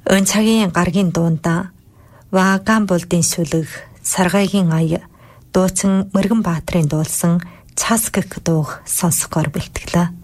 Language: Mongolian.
Өнцагийн гаргийн дуунда Вааган булдын сүлэг Саргайгийн ая дууцсан Мэргэн Баатрын дуулсан Цаскэг дууг сонсохоор бэлтгэлээ.